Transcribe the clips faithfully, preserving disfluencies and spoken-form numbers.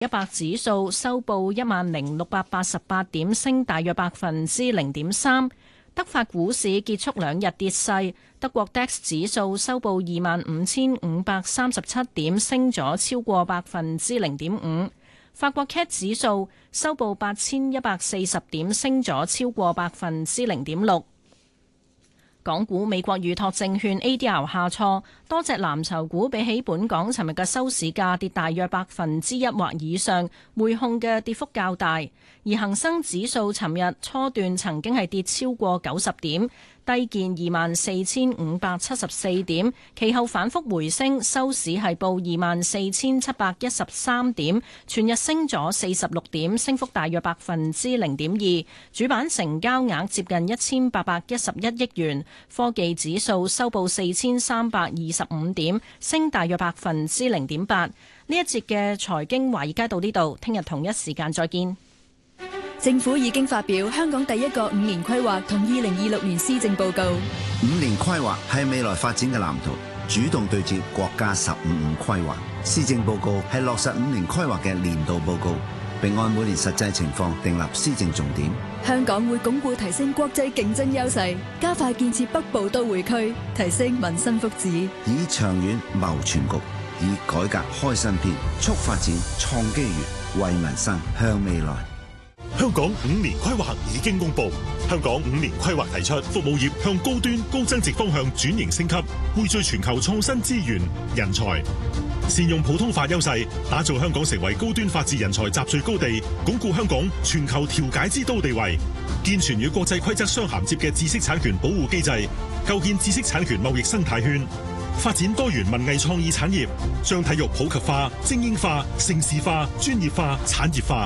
一百指數收報一萬零六百八十八點，升大約百分之零點三。德法股市結束兩日跌勢，德國 D A X 指數收報二萬五千五百三十七點，升咗超過百分之零點五。法國 C A T 指數收報八千一百四十點，升咗超過百分之零點六。港股美國預託證券 A D R 下挫，多隻藍籌股比起本港尋日嘅收市價跌大約百分之一或以上，匯控嘅跌幅較大。而恒生指數尋日初段曾經係跌超過九十點，低見二萬四千五百七十四點，其後反覆回升，收市係報二萬四千七百一十三點，全日升咗四十六點，升幅大約百分之零點二。主板成交額接近一千八百一十一億元，科技指數收報四千三百二十五點，升大約百分之零點八。呢一節嘅財經華爾街到呢度，聽日同一時間再見。 政府已經發表香港第一個五年規劃同二零二六年施政報告。 五年規劃係未來發展嘅藍圖，主動對接國家十五五規劃。施政報告係落實五年規劃嘅年度報告，並按每年實際情況訂立施政重點。 香港會鞏固提升國際競爭優勢，加快建設北部都會區，提升民生福祉， 以長遠謀全局，以改革開新篇，促發展創機遇，為民生向未來。 香港五年規劃已經公布，香港五年規劃提出服務業向高端高增值方向轉型升級，匯聚全球創新資源、人才，善用普通法優勢，打造香港成為高端法治人才集聚高地，鞏固香港全球調解之都地位，健全與國際規則相銜接嘅知識產權保護機制，構建知識產權貿易生態圈，發展多元文藝創意產業，將體育普及化、精英化、盛事化、專業化、產業化。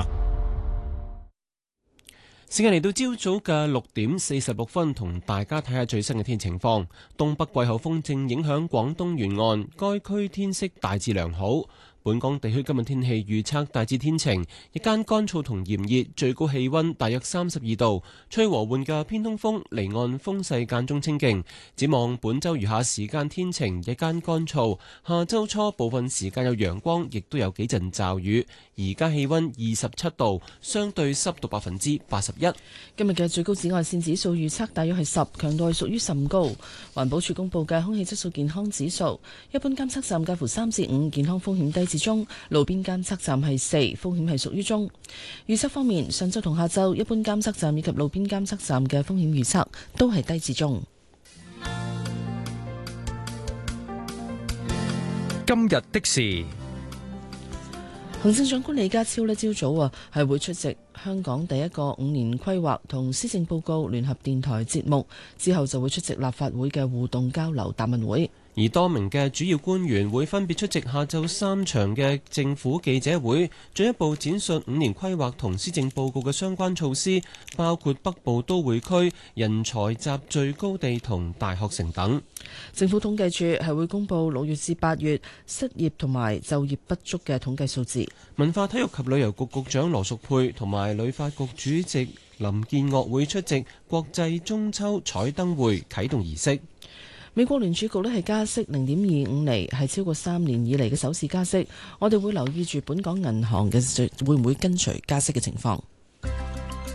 時間嚟到朝早嘅六點四十六分，同大家睇下最新嘅天氣情況。東北季候風正影響廣東沿岸，該區天色大致良好。本港地區今日天氣預測大致天晴，日間乾燥同炎熱，最高氣溫大約三十二度，吹和緩嘅偏東風，離岸風勢間中清勁。展望本週餘下時間天晴，日間乾燥，下週初部分時間有陽光，亦都有幾陣驟雨。而家氣溫二十七度，相對濕度百分之八十一。 今日嘅最高紫外線指數預測大約係十，強度係屬於甚高。環保署公布嘅空氣質素健康指數，一般監測站介乎三至五，健康風險低至中；路邊監測站係四，風險係屬於中。預測方面，上週同下週一般監測站以及路邊監測站嘅風險預測都係低至中。 今日的事。 行政長官李家超呢朝早啊係會出席香港第一個五年規劃同施政報告聯合電台節目，之後就會出席立法會嘅互動交流答問會。 而多名嘅主要官員會分別出席下晝三場嘅政府記者會，進一步展述五年規劃同施政報告嘅相關措施，包括北部都會區、人才集聚高地同大學城等。 政府統計處係會公布六月至八月失業同埋就業不足嘅統計數字。 文化體育及旅遊局局長羅淑佩同埋旅發局主席林建岳會出席國際中秋彩燈會啟動儀式。 美國聯儲局呢係加息零點二五厘，係超過三年以嚟嘅首次加息。我哋會留意住本港銀行嘅會唔會跟隨加息嘅情況。